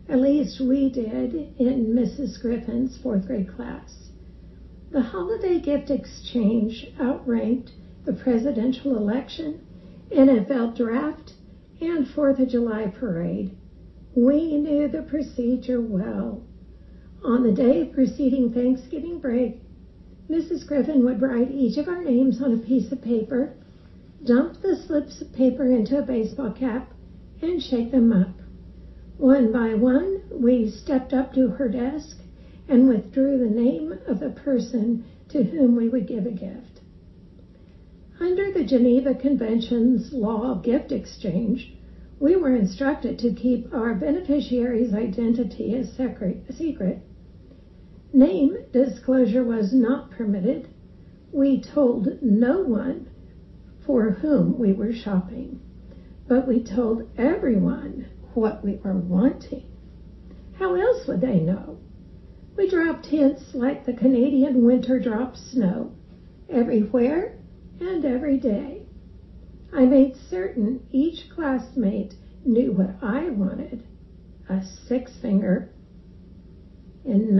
At least we did in Mrs. Griffin's fourth grade class. The holiday gift exchange outranked the presidential election, NFL draft, and 4th of July parade. We knew the procedure well. On the day preceding Thanksgiving break, Mrs. Griffin would write each of our names on a piece of paper, dump the slips of paper into a baseball cap, and shake them up. One by one, we stepped up to her desk and withdrew the name of the person to whom we would give a gift. Under the Geneva Convention's law of gift exchange, we were instructed to keep our beneficiary's identity a secret. Name disclosure was not permitted. We told no one for whom we were shopping, but we told everyone what we were wanting. How else would they know? We dropped hints like the Canadian winter drops snow, everywhere and every day. I made certain each classmate knew what I wanted, a six-finger. In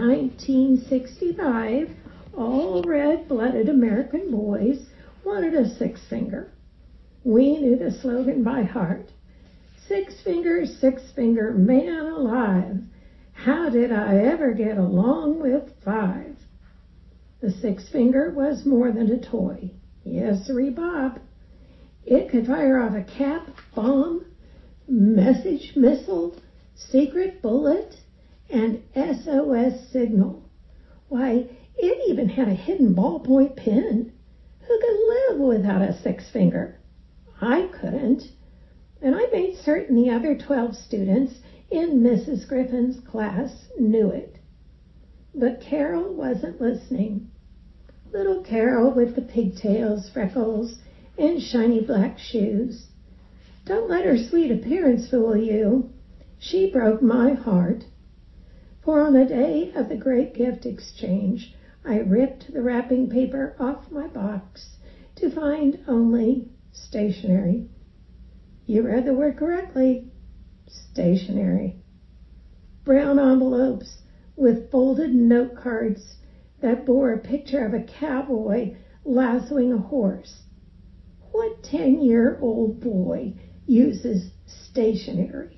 1965, all red-blooded American boys wanted a six-finger. We knew the slogan by heart. Six finger, man alive. How did I ever get along with five? The six-finger was more than a toy. Yes, sirree, Bob. It could fire off a cap, bomb, message, missile, secret bullet, and SOS signal. Why, it even had a hidden ballpoint pen. Who could live without a six-finger? I couldn't. And I made certain the other 12 students in Mrs. Griffin's class knew it. But Carol wasn't listening. Little Carol with the pigtails, freckles, and shiny black shoes. Don't let her sweet appearance fool you. She broke my heart. For on the day of the great gift exchange, I ripped the wrapping paper off my box to find only stationery. You read the word correctly. Stationery. Brown envelopes with folded note cards that bore a picture of a cowboy lassoing a horse. What 10-year-old boy uses stationery?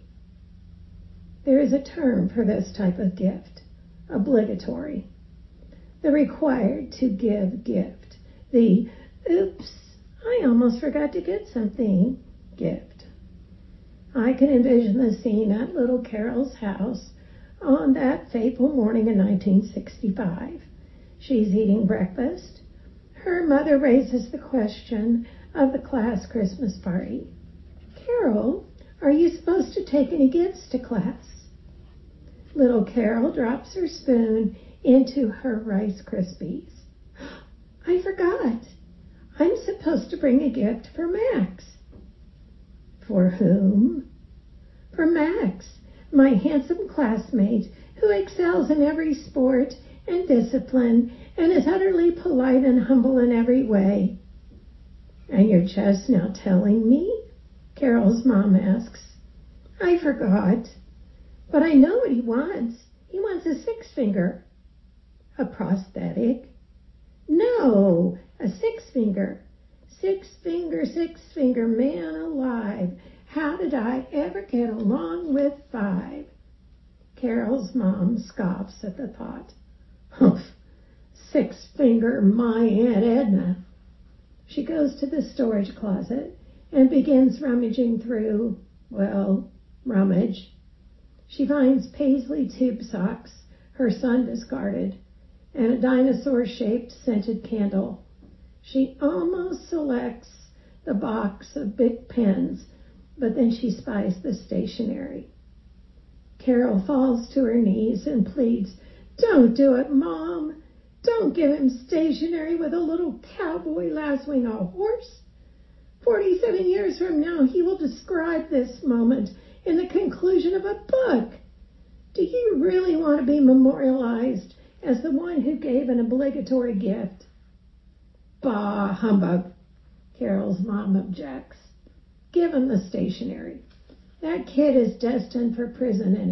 There is a term for this type of gift, obligatory. The required to give gift. The oops, I almost forgot to get something gift. I can envision the scene at little Carol's house on that fateful morning in 1965. She's eating breakfast. Her mother raises the question of the class Christmas party. Carol, are you supposed to take any gifts to class? Little Carol drops her spoon into her Rice Krispies. I forgot. I'm supposed to bring a gift for Max. For whom? For Max, my handsome classmate who excels in every sport and discipline and is utterly polite and humble in every way. And you're just now telling me? Carol's mom asks. I forgot. But I know what he wants. He wants a six-finger. A prosthetic? No, a six-finger. Six-finger, man alive. How did I ever get along with five? Carol's mom scoffs at the thought. Humph, six-finger, my Aunt Edna. She goes to the storage closet and begins rummaging through, rummage. She finds paisley tube socks her son discarded and a dinosaur-shaped scented candle. She almost selects the box of big pens, but then she spies the stationery. Carol falls to her knees and pleads, Don't do it, Mom. Don't give him stationery with a little cowboy lassoing a horse. 47 years from now, he will describe this moment in the conclusion of a book. Do you really want to be memorialized as the one who gave an obligatory gift? Bah, humbug, Carol's mom objects. Give him the stationery. That kid is destined for prison